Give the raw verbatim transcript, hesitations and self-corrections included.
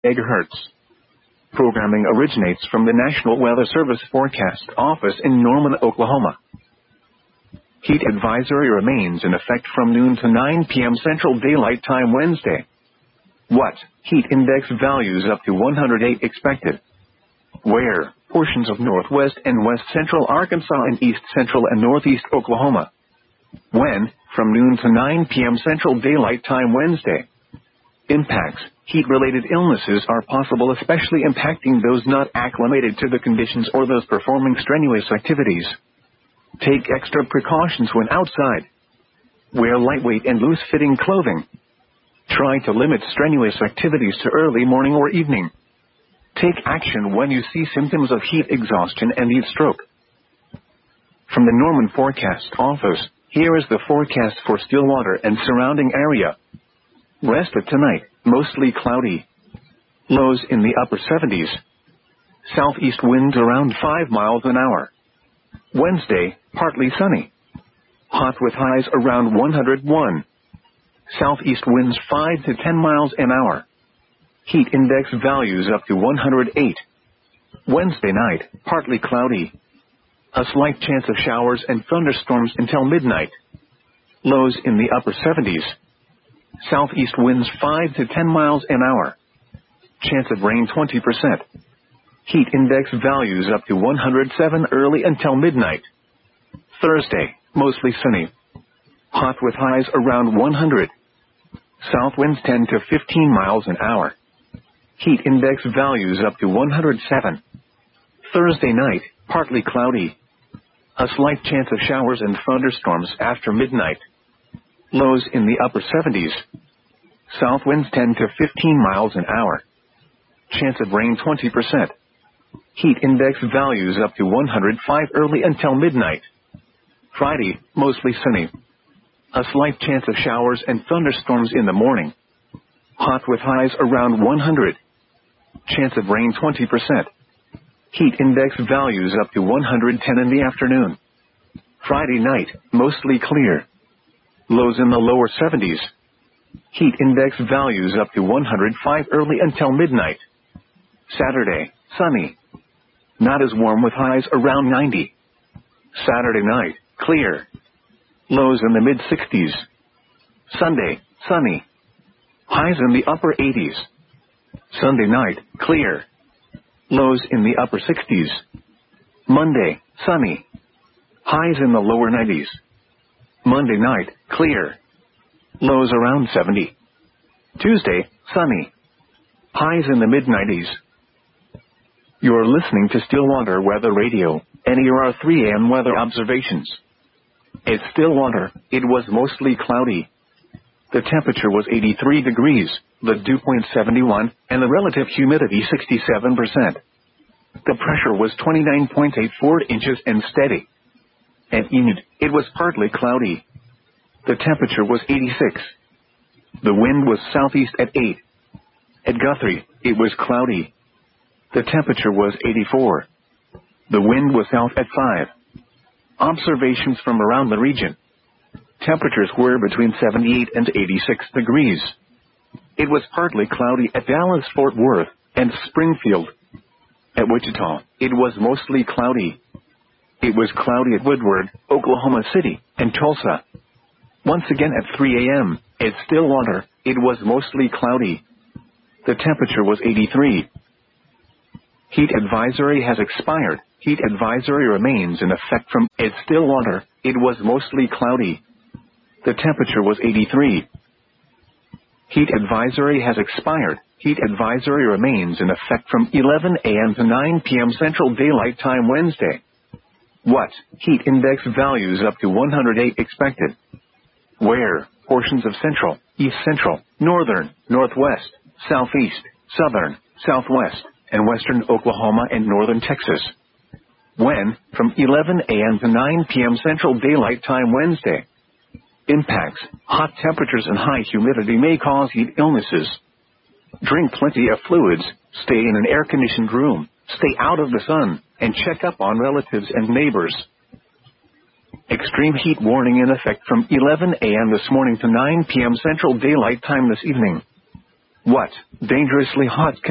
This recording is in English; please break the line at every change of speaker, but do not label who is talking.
megahertz. Programming originates from the National Weather Service Forecast Office in Norman, Oklahoma. Heat advisory remains in effect from noon to nine p m Central Daylight Time Wednesday. What? Heat index values up to one hundred eight expected. Where? Portions of northwest and west central Arkansas and east central and northeast Oklahoma. When? From noon to nine p m Central Daylight Time Wednesday. Impacts. Heat-related illnesses are possible, especially impacting those not acclimated to the conditions or those performing strenuous activities. Take extra precautions when outside. Wear lightweight and loose-fitting clothing. Try to limit strenuous activities to early morning or evening. Take action when you see symptoms of heat exhaustion and heat stroke. From the Norman Forecast Office, here is the forecast for Stillwater and surrounding area. Rest of tonight, mostly cloudy. Lows in the upper seventies. Southeast winds around five miles an hour. Wednesday, partly sunny. Hot with highs around one hundred one. Southeast winds five to ten miles an hour. Heat index values up to one hundred eight. Wednesday night, partly cloudy. A slight chance of showers and thunderstorms until midnight. Lows in the upper seventies. Southeast winds five to ten miles an hour. Chance of rain twenty percent. Heat index values up to one hundred seven early until midnight. Thursday, mostly sunny. Hot with highs around one hundred. South winds ten to fifteen miles an hour. Heat index values up to one hundred seven. Thursday night, partly cloudy. A slight chance of showers and thunderstorms after midnight. Lows in the upper seventies. South winds ten to fifteen miles an hour. Chance of rain twenty percent. Heat index values up to one hundred five early until midnight. Friday, mostly sunny. A slight chance of showers and thunderstorms in the morning. Hot with highs around one hundred. Chance of rain twenty percent. Heat index values up to one hundred ten in the afternoon. Friday night, mostly clear. Lows in the lower seventies. Heat index values up to one hundred five early until midnight. Saturday, sunny. Not as warm with highs around ninety. Saturday night, clear. Lows in the mid-sixties. Sunday, sunny. Highs in the upper eighties. Sunday night, clear. Lows in the upper sixties. Monday, sunny. Highs in the lower nineties. Monday night, clear. Lows around seventy. Tuesday, sunny. Highs in the mid-nineties. You're listening to Stillwater Weather Radio, and here are three a m weather observations. At Stillwater, it was mostly cloudy. The temperature was eighty-three degrees, the dew point seventy-one, and the relative humidity sixty-seven percent. The pressure was twenty-nine point eight four inches and steady. At Enid, it was partly cloudy. The temperature was eighty-six. The wind was southeast at eight. At Guthrie, it was cloudy. The temperature was eighty-four. The wind was south at five. Observations from around the region. Temperatures were between seventy-eight and eighty-six degrees. It was partly cloudy at Dallas-Fort Worth and Springfield. At Wichita, it was mostly cloudy. It was cloudy at Woodward, Oklahoma City, and Tulsa. Once again at three a m, at Stillwater, it was mostly cloudy. The temperature was eighty-three. Heat advisory has expired. Heat advisory remains in effect from, at Stillwater, it was mostly cloudy. The temperature was eighty-three. Heat advisory has expired. Heat advisory remains in effect from eleven a m to nine p m Central Daylight Time Wednesday. What? Heat index values up to one hundred eight expected. Where? Portions of central, east central, northern, northwest, southeast, southern, southwest, and western Oklahoma and northern Texas. When? From eleven a m to nine p m Central Daylight Time Wednesday. Impacts. Hot temperatures and high humidity may cause heat illnesses. Drink plenty of fluids, stay in an air-conditioned room, stay out of the sun, and check up on relatives and neighbors. Extreme heat warning in effect from eleven a m this morning to nine p m Central Daylight Time this evening. What? Dangerously hot